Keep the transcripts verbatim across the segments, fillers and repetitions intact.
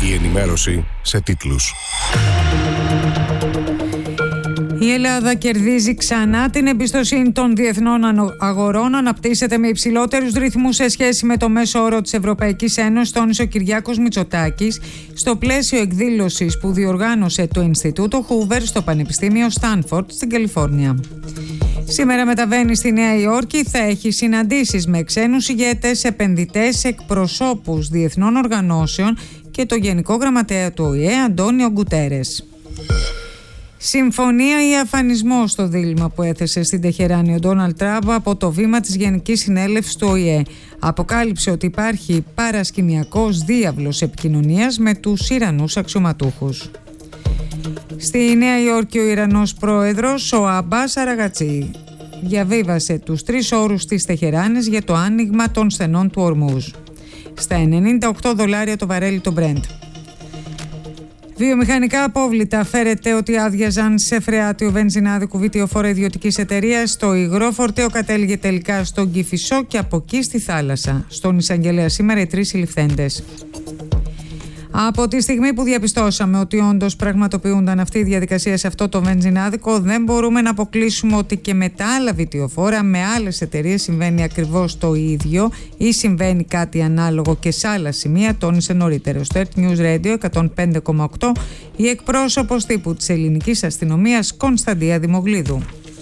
Η ενημέρωση σε τίτλους. Η Ελλάδα κερδίζει ξανά την εμπιστοσύνη των διεθνών αγορών, αναπτύσσεται με υψηλότερους ρυθμούς σε σχέση με το μέσο όρο της Ευρωπαϊκής Ένωσης, τόνισε ο Κυριάκος Μητσοτάκης στο πλαίσιο εκδήλωσης που διοργάνωσε το Ινστιτούτο Χούβερ στο Πανεπιστήμιο Στάνφορντ στην Καλιφόρνια. Σήμερα μεταβαίνει στη Νέα Υόρκη, θα έχει συναντήσεις με ξένους ηγέτες, επενδυτές, εκπροσώπους διεθνών οργανώσεων και το Γενικό Γραμματέα του Ο Η Ε, Αντώνιο Γκουτέρες. Συμφωνία ή αφανισμός στο δίλημμα που έθεσε στην Τεχεράνη ο Ντόναλντ Τραμπ από το βήμα της Γενικής Συνέλευσης του Ο Η Ε. Αποκάλυψε ότι υπάρχει παρασκηνιακός διάβλος επικοινωνίας με τους Ιρανούς αξιωματούχους. Στη Νέα Υόρκη ο Ιρανός πρόεδρος, ο Αμπάς Αραγατσί, διαβίβασε τους τρεις όρους της Τεχεράνης για το άνοιγμα των στενών του Ορμούζ. Στα ενενήντα οκτώ δολάρια το βαρέλι το Brent. Βιομηχανικά απόβλητα φέρεται ότι άδειαζαν σε φρεάτιο βενζινάδικου βιτιοφόρα ιδιωτικής εταιρείας. Το υγρό φορτίο κατέληγε τελικά στον Κηφισό και από εκεί στη θάλασσα. Στον εισαγγελέα σήμερα οι τρεις συλληφθέντες. Από τη στιγμή που διαπιστώσαμε ότι όντως πραγματοποιούνταν αυτή η διαδικασία σε αυτό το βενζινάδικο, δεν μπορούμε να αποκλείσουμε ότι και με τα άλλα βιτιοφόρα, με άλλες εταιρείες συμβαίνει ακριβώς το ίδιο ή συμβαίνει κάτι ανάλογο και σε άλλα σημεία, τόνισε νωρίτερα στο Earth News Radio εκατόν πέντε κόμμα οκτώ η εκπρόσωπος τύπου της ελληνικής αστυνομίας Κωνσταντία Δημογλίδου.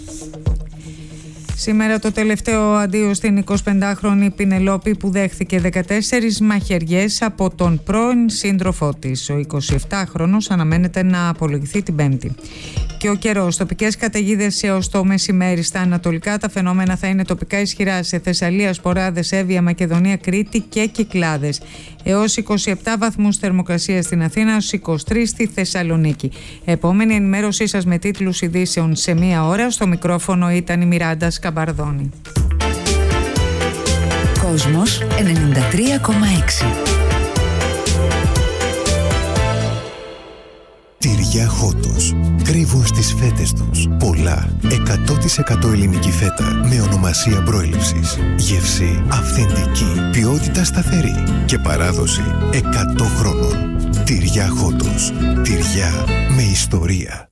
Σήμερα το τελευταίο αντίο στην εικοσιπεντάχρονη Πινελόπη που δέχθηκε δεκατέσσερις μαχαιριές από τον πρώην σύντροφό της. Ο εικοσιεπτάχρονος αναμένεται να απολογηθεί την Πέμπτη. Και ο καιρός, τοπικές καταιγίδες έως το μεσημέρι στα ανατολικά, τα φαινόμενα θα είναι τοπικά ισχυρά σε Θεσσαλία, Σποράδες, Εύβοια, Μακεδονία, Κρήτη και Κυκλάδες. Έως είκοσι επτά βαθμούς θερμοκρασία στην Αθήνα, έως είκοσι τρεις στη Θεσσαλονίκη. Επόμενη ενημέρωσή σας με τίτλους ειδήσεων σε μία ώρα. Στο μικρόφωνο ήταν η Μιράντα Σκαμπαρδόνη. Κόσμος ενενήντα τρία κόμμα έξι. Τυριά Χότος. Κρύβουν στις φέτες τους πολλά εκατό τοις εκατό ελληνική φέτα με ονομασία προέλευσης. Γεύση αυθεντική, ποιότητα σταθερή και παράδοση εκατό χρόνων. Τυριά Χότος. Τυριά με ιστορία.